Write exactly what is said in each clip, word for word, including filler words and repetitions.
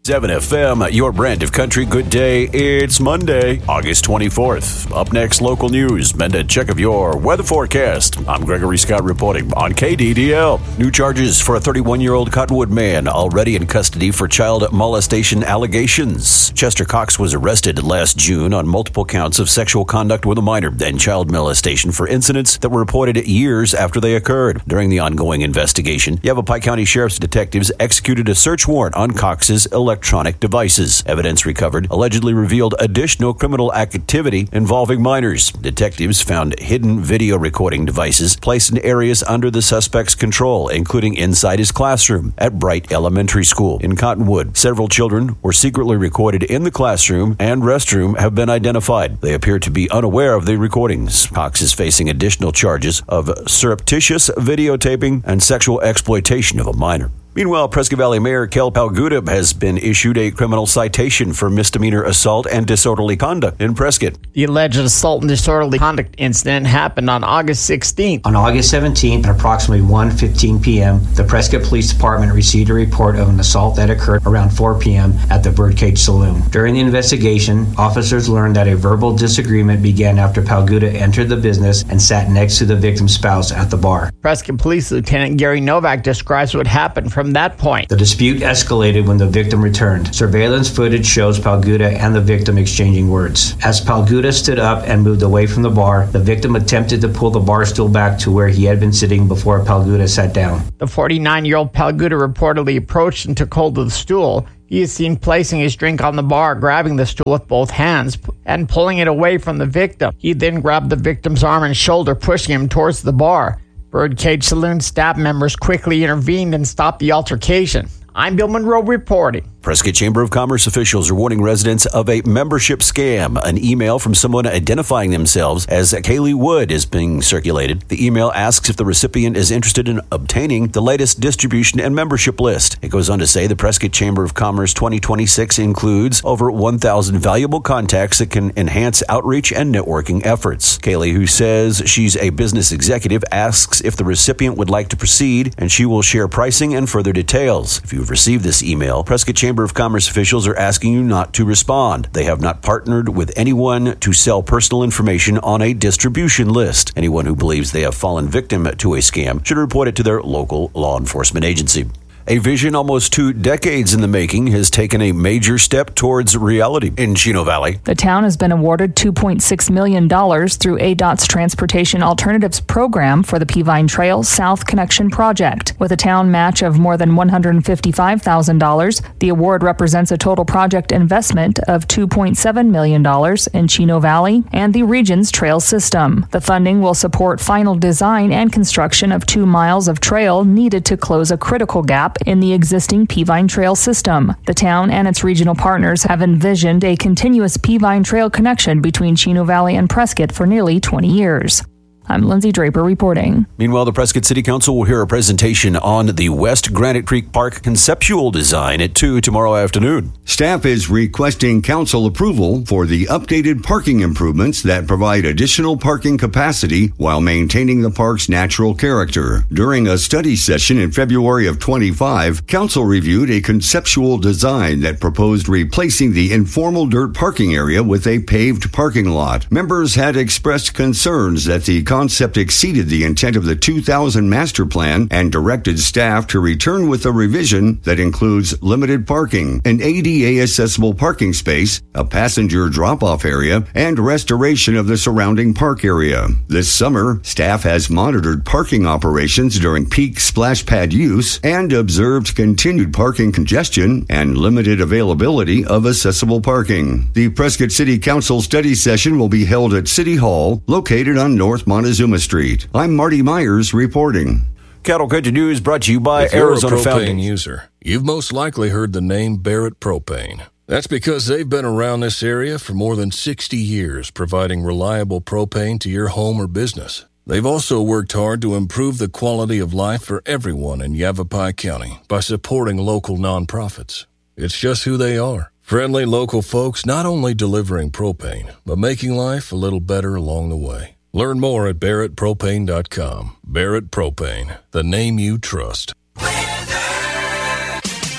seven F M, your brand of country. Good day. It's Monday, August twenty-fourth. Up next, local news and a check of your weather forecast. I'm Gregory Scott reporting on K D D L. New charges for a thirty-one-year-old Cottonwood man already in custody for child molestation allegations. Chester Cox was arrested last June on multiple counts of sexual conduct with a minor and child molestation for incidents that were reported years after they occurred. During the ongoing investigation, Yavapai County Sheriff's detectives executed a search warrant on Cox's electronic electronic devices. Evidence recovered allegedly revealed additional criminal activity involving minors. Detectives found hidden video recording devices placed in areas under the suspect's control, including inside his classroom at Bright Elementary School in Cottonwood. Several children were secretly recorded in the classroom and restroom have been identified. They appear to be unaware of the recordings. Cox is facing additional charges of surreptitious videotaping and sexual exploitation of a minor. Meanwhile, Prescott Valley Mayor Kel Palguda has been issued a criminal citation for misdemeanor assault and disorderly conduct in Prescott. The alleged assault and disorderly conduct incident happened on August sixteenth. On August seventeenth, at approximately one fifteen p.m., the Prescott Police Department received a report of an assault that occurred around four p.m. at the Birdcage Saloon. During the investigation, officers learned that a verbal disagreement began after Palguda entered the business and sat next to the victim's spouse at the bar. Prescott Police Lieutenant Gary Novak describes what happened from From that point. The dispute escalated when the victim returned. Surveillance footage shows Palguda and the victim exchanging words. As Palguda stood up and moved away from the bar, the victim attempted to pull the bar stool back to where he had been sitting before Palguda sat down. The forty-nine-year-old Palguda reportedly approached and took hold of the stool. He is seen placing his drink on the bar, grabbing the stool with both hands, and pulling it away from the victim. He then grabbed the victim's arm and shoulder, pushing him towards the bar. Birdcage Saloon staff members quickly intervened and stopped the altercation. I'm Bill Monroe reporting. Prescott Chamber of Commerce officials are warning residents of a membership scam. An email from someone identifying themselves as Kaylee Wood is being circulated. The email asks if the recipient is interested in obtaining the latest distribution and membership list. It goes on to say the Prescott Chamber of Commerce twenty twenty-six includes over one thousand valuable contacts that can enhance outreach and networking efforts. Kaylee, who says she's a business executive, asks if the recipient would like to proceed, and she will share pricing and further details. If you've received this email, Prescott Chamber of Commerce officials are asking you not to respond. They have not partnered with anyone to sell personal information on a distribution list. Anyone who believes they have fallen victim to a scam should report it to their local law enforcement agency. A vision almost two decades in the making has taken a major step towards reality in Chino Valley. The town has been awarded two point six million dollars through A D O T's Transportation Alternatives Program for the Peavine Trail South Connection Project. With a town match of more than one hundred fifty-five thousand dollars, the award represents a total project investment of two point seven million dollars in Chino Valley and the region's trail system. The funding will support final design and construction of two miles of trail needed to close a critical gap in the existing Peavine Trail system. The town and its regional partners have envisioned a continuous Peavine Trail connection between Chino Valley and Prescott for nearly twenty years. I'm Lindsay Draper reporting. Meanwhile, the Prescott City Council will hear a presentation on the West Granite Creek Park conceptual design at two tomorrow afternoon. Staff is requesting council approval for the updated parking improvements that provide additional parking capacity while maintaining the park's natural character. During a study session in February of twenty-five, council reviewed a conceptual design that proposed replacing the informal dirt parking area with a paved parking lot. Members had expressed concerns that the concept exceeded the intent of the two thousand master plan and directed staff to return with a revision that includes limited parking, an A D A accessible parking space, a passenger drop-off area, and restoration of the surrounding park area. This summer, staff has monitored parking operations during peak splash pad use and observed continued parking congestion and limited availability of accessible parking. The Prescott City Council study session will be held at City Hall, located on North Montezuma Street. I'm Marty Myers reporting. Cattle Country News brought to you by if you're Arizona a propane Founding. user, you've most likely heard the name Barrett Propane. That's because they've been around this area for more than sixty years, providing reliable propane to your home or business. They've also worked hard to improve the quality of life for everyone in Yavapai County by supporting local nonprofits. It's just who they are. Friendly local folks not only delivering propane, but making life a little better along the way. Learn more at Barrett Propane dot com. Barrett Propane, the name you trust.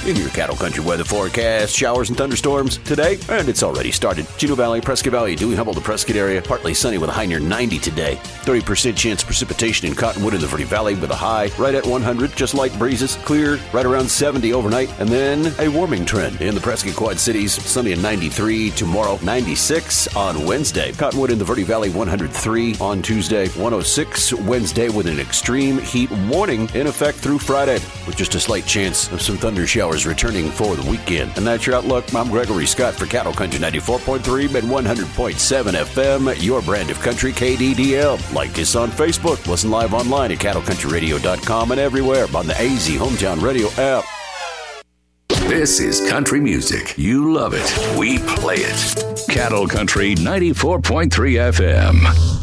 In your Cattle Country weather forecast, showers and thunderstorms today, and it's already started. Chino Valley, Prescott Valley, Dewey, Humboldt, the Prescott area, partly sunny with a high near ninety today. thirty percent chance of precipitation in Cottonwood in the Verde Valley with a high right at one hundred, just light breezes, clear right around seventy overnight, and then a warming trend in the Prescott Quad Cities, sunny at ninety-three, tomorrow ninety-six on Wednesday. Cottonwood in the Verde Valley one hundred three on Tuesday, one oh six Wednesday with an extreme heat warning in effect through Friday, with just a slight chance of some thunder showers returning for the weekend. And that's your outlook. I'm Gregory Scott for Cattle Country ninety-four point three and one hundred point seven F M, your brand of country, K D D L. Like us on Facebook. Listen live online at cattle country radio dot com and everywhere on the A Z Hometown Radio app. This is country music. You love it. We play it. Cattle Country ninety-four point three F M.